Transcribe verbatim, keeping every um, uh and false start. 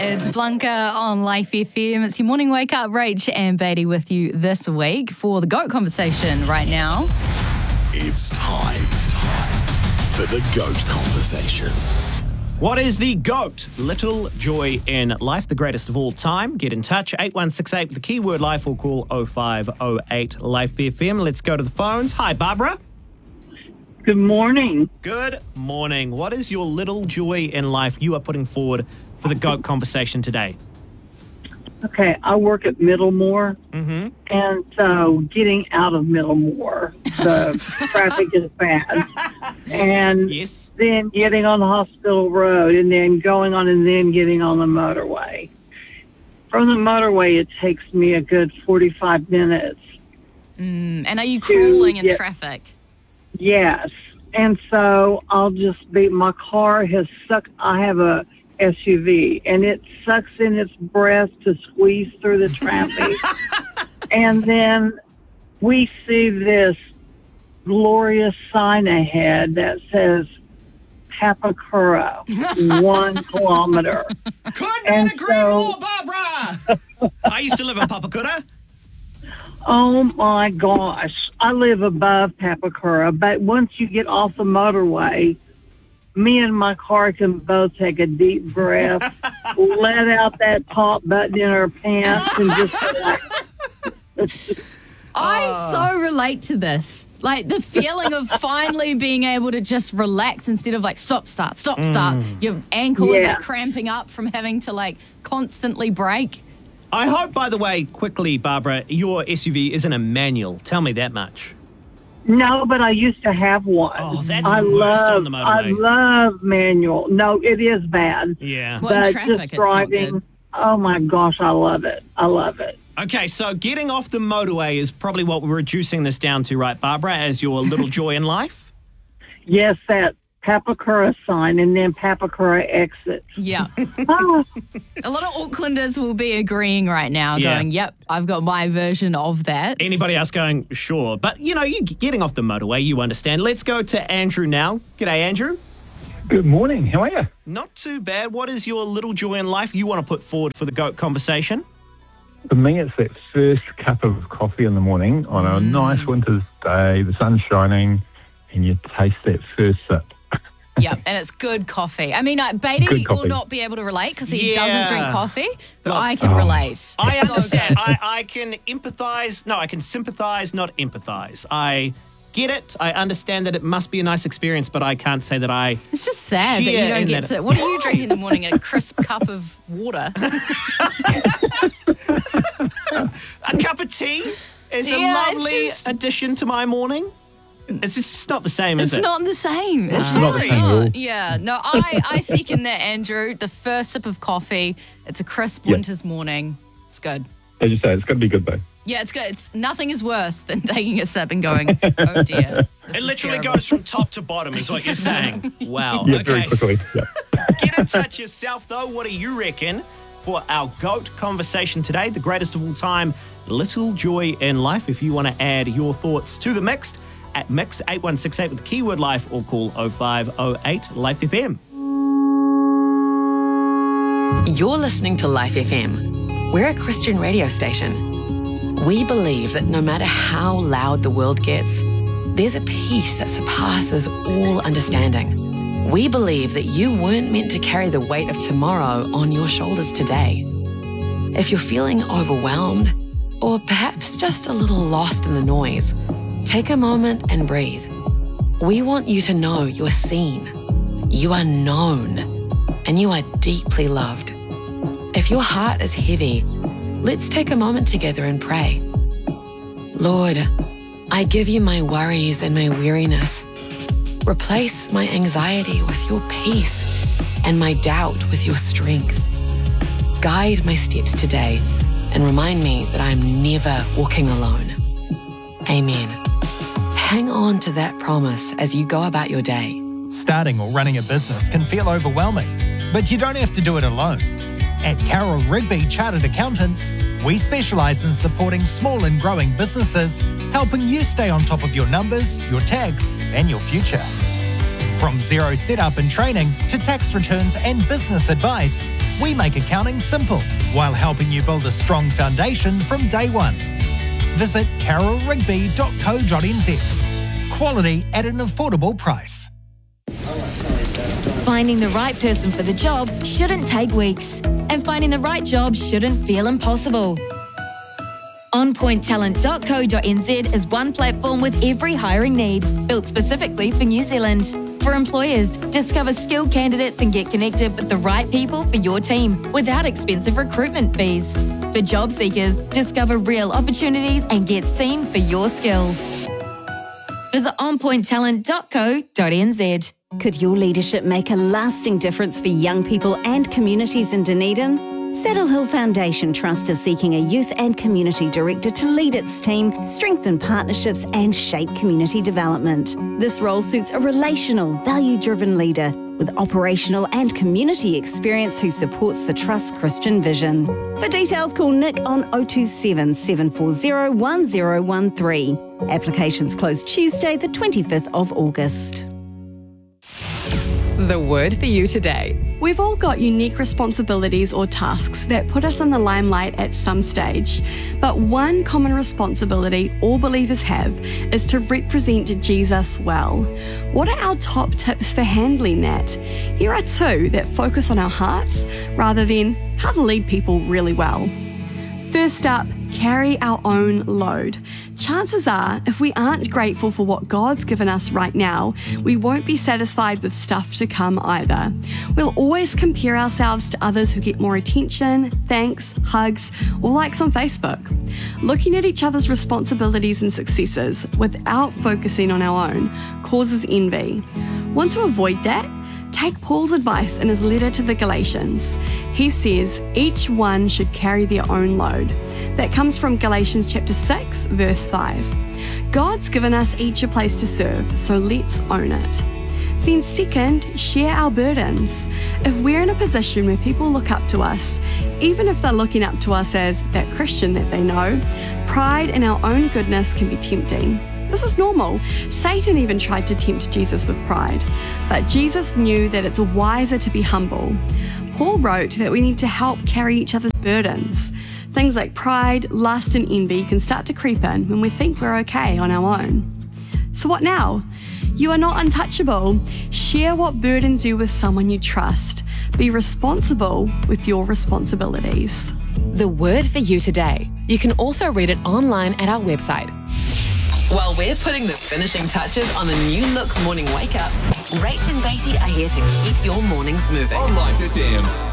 It's Blanca on Life F M. It's your morning wake up. Rach and Beatty with you this week for the GOAT conversation right now. It's time, it's time for the GOAT conversation. What is the GOAT? Little joy in life, the greatest of all time. Get in touch, eight one six eight with the keyword life or call oh five oh eight Life F M. Let's go to the phones. Hi, Barbara. Good morning. Good morning. What is your little joy in life you are putting forward for the GOAT conversation today? Okay, I work at Middlemore, Mm-hmm. and so getting out of Middlemore, the traffic is bad. And Yes. then getting on the hospital road, and then going on and then getting on the motorway. From the motorway, it takes me a good forty-five minutes. Mm, and are you crawling in yeah. traffic? Yes. And so I'll just be, my car has sucked, I have a S U V, and it sucks in its breath to squeeze through the traffic. And then we see this glorious sign ahead that says Papakura, one kilometer. Couldn't And agree so- more, Barbara! I used to live in Papakura. Oh my gosh. I live above Papakura, but once you get off the motorway, me and my car can both take a deep breath, let out that top button in our pants, and just relax. I so relate to this. Like the feeling of finally being able to just relax instead of like stop, start, stop, start. Your ankle is Yeah. like cramping up from having to like constantly brake. I hope, by the way, quickly, Barbara, your S U V isn't a manual. Tell me that much. No, but I used to have one. Oh, that's I the worst love, on the motorway. I love manual. No, it is bad. Yeah. Well, in but traffic, just it's not driving, good. oh my gosh, I love it. I love it. Okay, so getting off the motorway is probably what we're reducing this down to, right, Barbara, as your little joy in life? Yes, that Papakura sign and then Papakura exit. Yeah. Ah, A lot of Aucklanders will be agreeing right now, Yeah. going, yep, I've got my version of that. Anybody else going, sure. But, you know, you getting off the motorway, you understand. Let's go to Andrew now. G'day, Andrew. Good morning. How are you? Not too bad. What is your little joy in life you want to put forward for the GOAT conversation? For me, it's that first cup of coffee in the morning on a nice winter's day, the sun's shining, and you taste that first sip. Yep, and it's good coffee. I mean, uh, Beatty Good will coffee. not be able to relate because he Yeah. doesn't drink coffee, but Look, I can Oh. relate. I So understand. good. I, I can empathize. No, I can sympathize, not empathize. I get it. I understand that it must be a nice experience, but I can't say that I... It's just sad that Share you don't in get that- to. What do you drink in the morning? A crisp cup of water. A cup of tea is a Yeah, it's lovely just- addition to my morning. It's, it's just not the same, is It's it? not the same. It's not the really same at all. not. Yeah. No, I, I second that, Andrew. The first sip of coffee, it's a crisp Yeah. winter's morning. It's good. As you say, it's got to be good, though. Yeah, it's good. It's nothing is worse than taking a sip and going, oh dear. this It is literally terrible." goes from top to bottom is what you're saying. Wow. Yeah, okay. very quickly. Yeah. Get in touch yourself, though. What do you reckon for our GOAT conversation today? The greatest of all time, little joy in life. If you want to add your thoughts to the mix, at mix eight one six eight with the keyword life or call oh five oh eight Life F M. You're listening to Life F M. We're a Christian radio station. We believe that no matter how loud the world gets, there's a peace that surpasses all understanding. We believe that you weren't meant to carry the weight of tomorrow on your shoulders today. If you're feeling overwhelmed, or perhaps just a little lost in the noise, take a moment and breathe. We want you to know you are seen, you are known, and you are deeply loved. If your heart is heavy, let's take a moment together and pray. Lord, I give you my worries and my weariness. Replace my anxiety with your peace and my doubt with your strength. Guide my steps today and remind me that I'm never walking alone. Amen. Hang on to that promise as you go about your day. Starting or running a business can feel overwhelming, but you don't have to do it alone. At Carroll Rigby Chartered Accountants, we specialise in supporting small and growing businesses, helping you stay on top of your numbers, your tax, and your future. From zero setup and training to tax returns and business advice, we make accounting simple while helping you build a strong foundation from day one. Visit carol rigby dot co dot n z. Quality at an affordable price. Finding the right person for the job shouldn't take weeks, and finding the right job shouldn't feel impossible. on point talent dot co dot n z is one platform with every hiring need, built specifically for New Zealand. For employers, discover skilled candidates and get connected with the right people for your team without expensive recruitment fees. For job seekers, discover real opportunities and get seen for your skills. Visit on point talent dot co dot n z. Could your leadership make a lasting difference for young people and communities in Dunedin? Saddle Hill Foundation Trust is seeking a youth and community director to lead its team, strengthen partnerships and shape community development. This role suits a relational, value-driven leader with operational and community experience who supports the Trust's Christian vision. For details, call Nick on oh two seven, seven four zero, one zero one three. Applications close Tuesday, the twenty-fifth of August. The word for you today. We've all got unique responsibilities or tasks that put us in the limelight at some stage. But one common responsibility all believers have is to represent Jesus well. What are our top tips for handling that? Here are two that focus on our hearts rather than how to lead people really well. First up, carry our own load. Chances are, if we aren't grateful for what God's given us right now, we won't be satisfied with stuff to come either. We'll always compare ourselves to others who get more attention, thanks, hugs, or likes on Facebook. Looking at each other's responsibilities and successes without focusing on our own causes envy. Want to avoid that? Take Paul's advice in his letter to the Galatians. He says each one should carry their own load. That comes from Galatians chapter six, verse five. God's given us each a place to serve, so let's own it. Then second, share our burdens. If we're in a position where people look up to us, even if they're looking up to us as that Christian that they know, pride in our own goodness can be tempting. This is normal. Satan even tried to tempt Jesus with pride, but Jesus knew that it's wiser to be humble. Paul wrote that we need to help carry each other's burdens. Things like pride, lust, and envy can start to creep in when we think we're okay on our own. So what now? You are not untouchable. Share what burdens you with someone you trust. Be responsible with your responsibilities. The word for you today. You can also read it online at our website. While we're putting the finishing touches on the new look morning wake up, Rach and Beatty are here to keep your mornings moving. On Life F M.